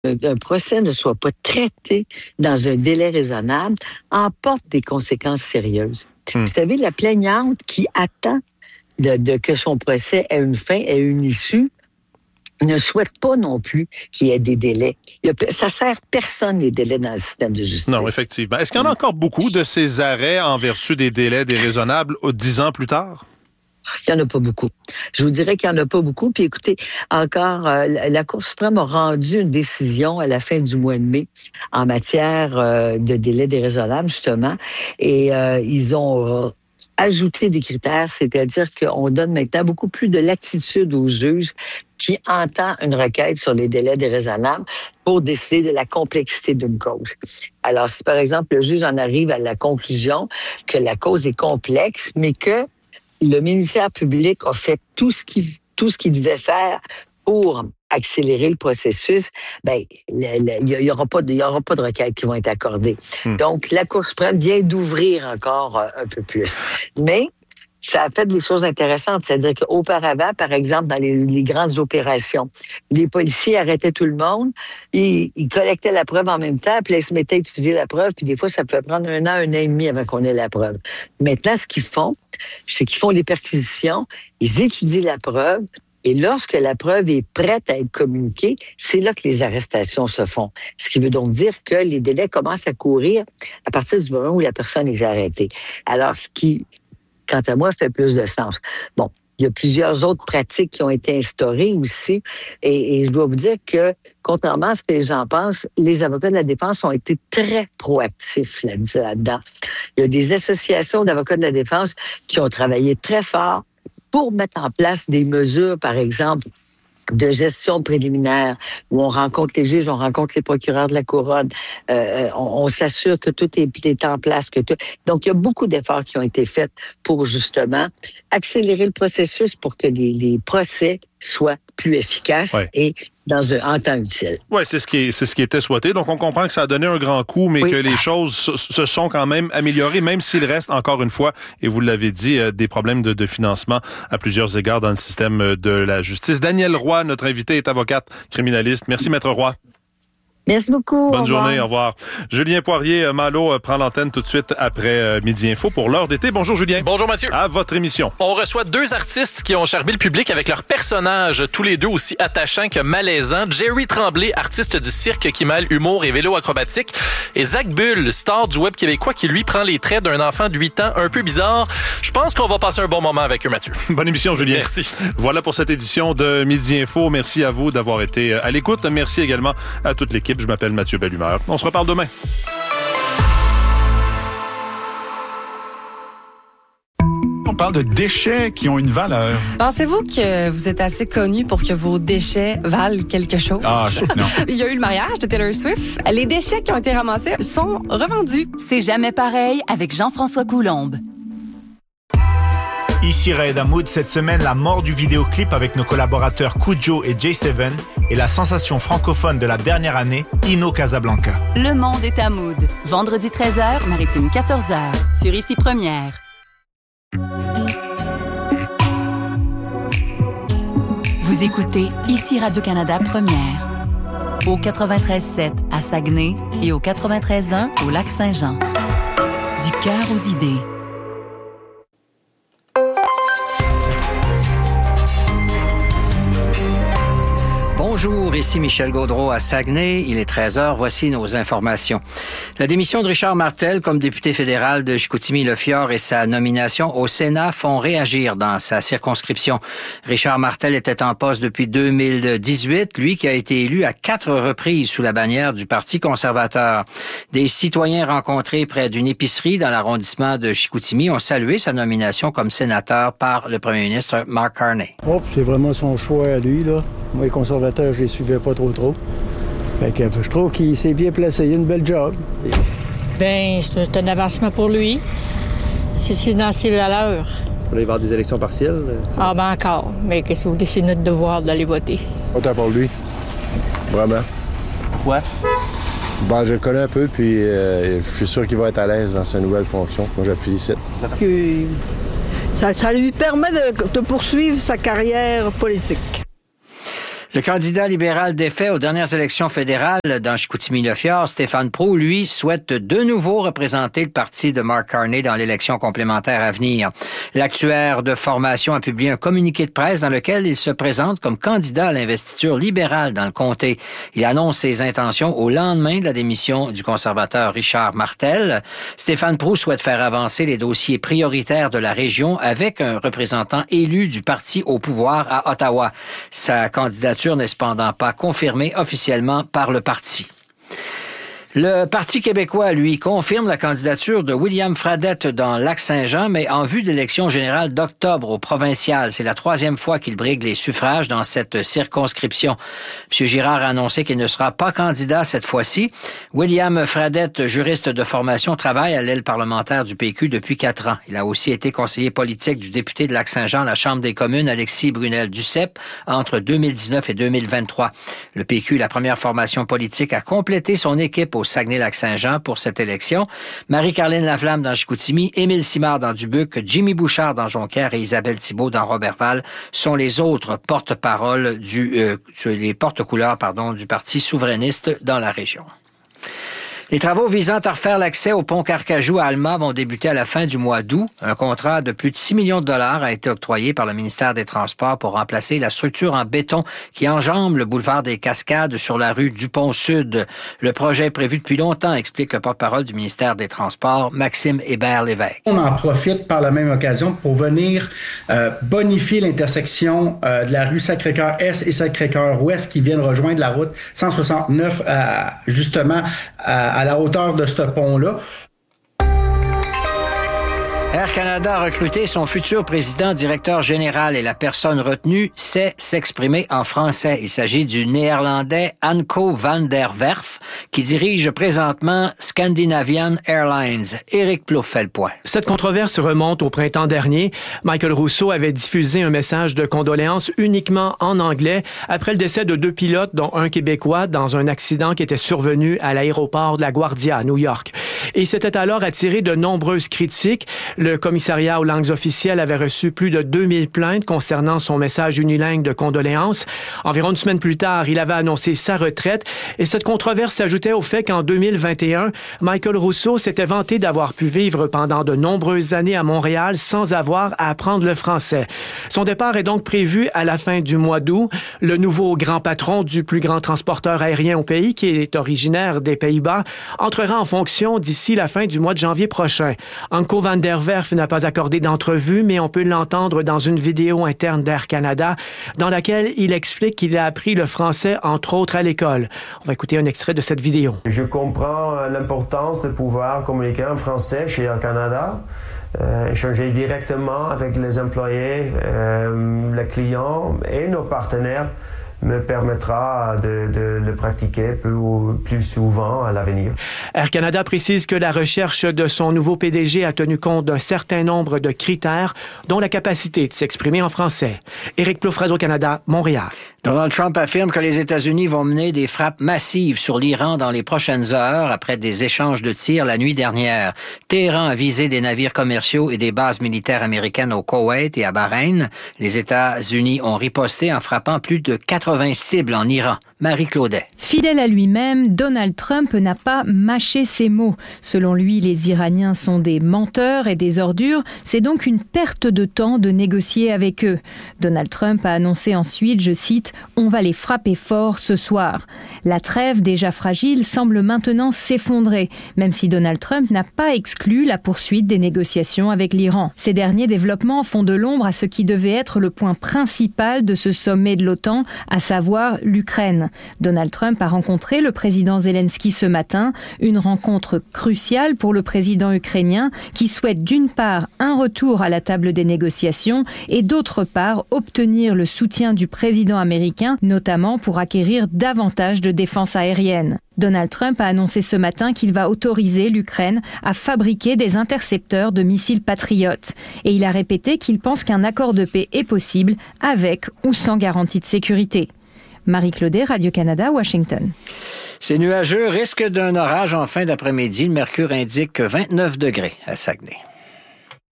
un procès ne soit pas traité dans un délai raisonnable emporte des conséquences sérieuses. Vous savez, la plaignante qui attend que son procès ait une fin, ait une issue, ne souhaite pas non plus qu'il y ait des délais. Ça sert personne, les délais dans le système de justice. Non, effectivement. Est-ce qu'il y en a encore beaucoup de ces arrêts en vertu des délais déraisonnables 10 ans plus tard? Il n'y en a pas beaucoup. Je vous dirais qu'il n'y en a pas beaucoup. Puis écoutez, encore, la Cour suprême a rendu une décision à la fin du mois de mai en matière de délai déraisonnable, justement. Et ils ont ajouté des critères, c'est-à-dire qu'on donne maintenant beaucoup plus de latitude aux juges qui entend une requête sur les délais déraisonnables pour décider de la complexité d'une cause. Alors, si par exemple le juge en arrive à la conclusion que la cause est complexe, mais que le ministère public a fait tout ce qu'il devait faire pour accélérer le processus, ben il y aura pas de requêtes qui vont être accordées. Donc, la Cour suprême vient d'ouvrir encore un peu plus. Mais ça a fait des choses intéressantes. C'est-à-dire qu'auparavant, par exemple, dans les grandes opérations, les policiers arrêtaient tout le monde, ils collectaient la preuve en même temps, puis là, ils se mettaient à étudier la preuve, puis des fois, ça pouvait prendre 1 an et demi avant qu'on ait la preuve. Maintenant, ce qu'ils font, c'est qu'ils font les perquisitions, ils étudient la preuve, et lorsque la preuve est prête à être communiquée, c'est là que les arrestations se font. Ce qui veut donc dire que les délais commencent à courir à partir du moment où la personne est arrêtée. Alors, ce qui, quant à moi, fait plus de sens. Bon, il y a plusieurs autres pratiques qui ont été instaurées aussi. Et je dois vous dire que, contrairement à ce que les gens pensent, les avocats de la défense ont été très proactifs là-dedans. Il y a des associations d'avocats de la défense qui ont travaillé très fort pour mettre en place des mesures, par exemple, de gestion préliminaire, où on rencontre les juges, on rencontre les procureurs de la couronne, on s'assure que tout est en place. Donc, il y a beaucoup d'efforts qui ont été faits pour, justement, accélérer le processus pour que les procès soient plus efficaces et en temps utile. Oui, c'est ce qui était souhaité. Donc, on comprend que ça a donné un grand coup, mais que les choses se sont quand même améliorées, même s'il reste, encore une fois, et vous l'avez dit, des problèmes de financement à plusieurs égards dans le système de la justice. Danielle Roy, notre invitée, est avocate criminaliste. Merci, Maître Roy. Merci beaucoup. Bonne journée, au revoir. Julien Poirier-Malo prend l'antenne tout de suite après Midi Info pour l'heure d'été. Bonjour Julien. Bonjour Mathieu. À votre émission. On reçoit 2 artistes qui ont charmé le public avec leurs personnages, tous les deux aussi attachants que malaisants. Jerry Tremblay, artiste du cirque qui mêle humour et vélo acrobatique, et Zach Bull, star du web québécois qui lui prend les traits d'un enfant de 8 ans un peu bizarre. Je pense qu'on va passer un bon moment avec eux, Mathieu. Bonne émission Julien. Merci. Voilà pour cette édition de Midi Info. Merci à vous d'avoir été à l'écoute. Merci également à toute l'équipe. Je m'appelle Mathieu Bellumeur. On se reparle demain. On parle de déchets qui ont une valeur. Pensez-vous que vous êtes assez connu pour que vos déchets valent quelque chose? Ah, non. Il y a eu le mariage de Taylor Swift. Les déchets qui ont été ramassés sont revendus. C'est jamais pareil avec Jean-François Coulombe. Ici Raed Hamoud, cette semaine, la mort du vidéoclip avec nos collaborateurs Kujo et J7 et la sensation francophone de la dernière année, Ino Casablanca. Le monde est à Mood. Vendredi 13h, Maritime 14h. Sur Ici Première. Vous écoutez Ici Radio-Canada Première. Au 93.7 à Saguenay et au 93.1 au Lac-Saint-Jean. Du cœur aux idées. Bonjour, ici Michel Gaudreau à Saguenay. Il est 13h. Voici nos informations. La démission de Richard Martel comme député fédéral de Chicoutimi-Le-Fjord et sa nomination au Sénat font réagir dans sa circonscription. Richard Martel était en poste depuis 2018, lui qui a été élu à 4 reprises sous la bannière du Parti conservateur. Des citoyens rencontrés près d'une épicerie dans l'arrondissement de Chicoutimi ont salué sa nomination comme sénateur par le premier ministre Mark Carney. Oh, c'est vraiment son choix à lui, là. Moi, les conservateurs, je les suivais pas trop. Fait que je trouve qu'il s'est bien placé. Il a une belle job. Bien, c'est un avancement pour lui. C'est dans ses valeurs. Pour aller voir des élections partielles? Ah, ben encore. Mais qu'est-ce que vous voulez, c'est notre devoir d'aller voter. Autant pour lui. Vraiment. Pourquoi? Ben, je le connais un peu, puis je suis sûr qu'il va être à l'aise dans sa nouvelle fonction. Moi, je le félicite. Ça lui permet de poursuivre sa carrière politique. Le candidat libéral défait aux dernières élections fédérales dans Chicoutimi-Le-Fjord, Stéphane Proulx, lui, souhaite de nouveau représenter le parti de Mark Carney dans l'élection complémentaire à venir. L'actuaire de formation a publié un communiqué de presse dans lequel il se présente comme candidat à l'investiture libérale dans le comté. Il annonce ses intentions au lendemain de la démission du conservateur Richard Martel. Stéphane Proulx souhaite faire avancer les dossiers prioritaires de la région avec un représentant élu du parti au pouvoir à Ottawa. Sa candidature n'est cependant pas confirmée officiellement par le parti. Le Parti québécois, lui, confirme la candidature de William Fradette dans Lac-Saint-Jean, mais en vue de l'élection générale d'octobre au provincial. C'est la 3e fois qu'il brigue les suffrages dans cette circonscription. M. Girard a annoncé qu'il ne sera pas candidat cette fois-ci. William Fradette, juriste de formation, travaille à l'aile parlementaire du PQ depuis 4 ans. Il a aussi été conseiller politique du député de Lac-Saint-Jean à la Chambre des communes, Alexis Brunel-Duceppe, entre 2019 et 2023. Le PQ, la première formation politique, a complété son équipe au Saguenay-Lac-Saint-Jean pour cette élection. Marie-Carline Laflamme dans Chicoutimi, Émile Simard dans Dubuque, Jimmy Bouchard dans Jonquière et Isabelle Thibault dans Roberval sont les autres porte-parole les porte-couleurs, du Parti souverainiste dans la région. Les travaux visant à refaire l'accès au pont Carcajou à Alma vont débuter à la fin du mois d'août. Un contrat de plus de 6 millions de dollars a été octroyé par le ministère des Transports pour remplacer la structure en béton qui enjambe le boulevard des Cascades sur la rue Dupont-Sud. Le projet est prévu depuis longtemps, explique le porte-parole du ministère des Transports, Maxime Hébert-Lévesque. On en profite par la même occasion pour venir bonifier l'intersection de la rue Sacré-Cœur-Est et Sacré-Cœur-Ouest qui viennent rejoindre la route 169 justement à la hauteur de ce pont-là. Air Canada a recruté son futur président directeur général et la personne retenue sait s'exprimer en français. Il s'agit du néerlandais Anko van der Werf qui dirige présentement Scandinavian Airlines. Éric Plouffe fait le point. Cette controverse remonte au printemps dernier. Michael Rousseau avait diffusé un message de condoléances uniquement en anglais après le décès de 2 pilotes, dont un Québécois, dans un accident qui était survenu à l'aéroport de LaGuardia à New York. Et s'était alors attiré de nombreuses critiques. Le commissariat aux langues officielles avait reçu plus de 2000 plaintes concernant son message unilingue de condoléances. Environ une semaine plus tard, il avait annoncé sa retraite et cette controverse s'ajoutait au fait qu'en 2021, Michael Rousseau s'était vanté d'avoir pu vivre pendant de nombreuses années à Montréal sans avoir à apprendre le français. Son départ est donc prévu à la fin du mois d'août. Le nouveau grand patron du plus grand transporteur aérien au pays, qui est originaire des Pays-Bas, entrera en fonction d'ici la fin du mois de janvier prochain. Anko van der Werf n'a pas accordé d'entrevue, mais on peut l'entendre dans une vidéo interne d'Air Canada dans laquelle il explique qu'il a appris le français, entre autres, à l'école. On va écouter un extrait de cette vidéo. Je comprends l'importance de pouvoir communiquer en français chez Air Canada, échanger directement avec les employés, les clients et nos partenaires me permettra de le pratiquer plus souvent à l'avenir. Air Canada précise que la recherche de son nouveau PDG a tenu compte d'un certain nombre de critères, dont la capacité de s'exprimer en français. Éric Plouffe, Radio-Canada, Montréal. Donald Trump affirme que les États-Unis vont mener des frappes massives sur l'Iran dans les prochaines heures après des échanges de tirs la nuit dernière. Téhéran a visé des navires commerciaux et des bases militaires américaines au Koweït et à Bahreïn. Les États-Unis ont riposté en frappant plus de 80 cibles en Iran. Marie Claudet. Fidèle à lui-même, Donald Trump n'a pas mâché ses mots. Selon lui, les Iraniens sont des menteurs et des ordures. C'est donc une perte de temps de négocier avec eux. Donald Trump a annoncé ensuite, je cite, « On va les frapper fort ce soir ». La trêve, déjà fragile, semble maintenant s'effondrer, même si Donald Trump n'a pas exclu la poursuite des négociations avec l'Iran. Ces derniers développements font de l'ombre à ce qui devait être le point principal de ce sommet de l'OTAN, à savoir l'Ukraine. Donald Trump a rencontré le président Zelensky ce matin, une rencontre cruciale pour le président ukrainien qui souhaite d'une part un retour à la table des négociations et d'autre part obtenir le soutien du président américain, notamment pour acquérir davantage de défense aérienne. Donald Trump a annoncé ce matin qu'il va autoriser l'Ukraine à fabriquer des intercepteurs de missiles patriotes. Et il a répété qu'il pense qu'un accord de paix est possible avec ou sans garantie de sécurité. Marie Claudet, Radio-Canada, Washington. C'est nuageux, risque d'un orage en fin d'après-midi. Le mercure indique 29 degrés à Saguenay.